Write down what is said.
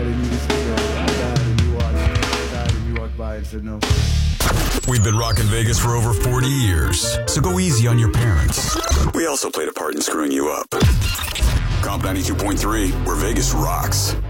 and you just, I died and you walked by and said no. We've been rocking Vegas for over 40 years, so go easy on your parents. We also played a part in screwing you up. Comp 92.3, where Vegas rocks.